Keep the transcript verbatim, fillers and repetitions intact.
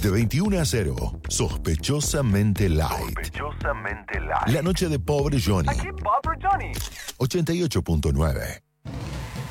De veintiuno a cero, Sospechosamente Light. Sospechosamente light. La noche de Pobre Johnny. Aquí Bob Johnny. ochenta y ocho punto nueve.